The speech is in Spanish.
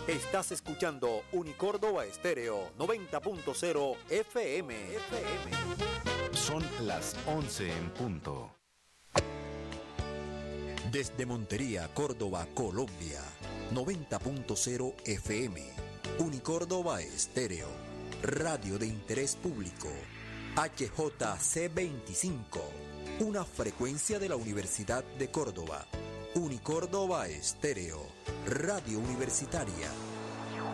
Estás escuchando Unicórdoba Estéreo 90.0 FM. Son las 11 en punto. Desde Montería, Córdoba, Colombia, 90.0 FM. Unicórdoba Estéreo, radio de interés público. HJC25, una frecuencia de la Universidad de Córdoba. Unicórdoba Estéreo, radio universitaria.